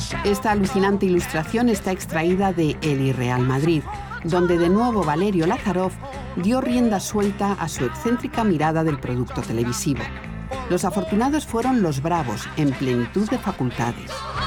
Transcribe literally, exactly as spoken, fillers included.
Esta alucinante ilustración está extraída de El Irreal Madrid, donde de nuevo Valerio Lázarov dio rienda suelta a su excéntrica mirada del producto televisivo. Los afortunados fueron los bravos, en plenitud de facultades.